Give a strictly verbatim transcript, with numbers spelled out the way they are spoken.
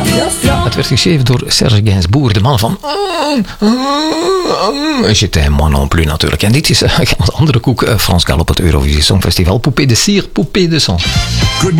ja, ja. Het werd geschreven door Serge Gainsbourg, de man van Je t'aime moi non plus natuurlijk. En dit is uh, een andere koek, uh, Frans Gal op het Eurovisie Songfestival. Poupée de cire, poupée de sang. Good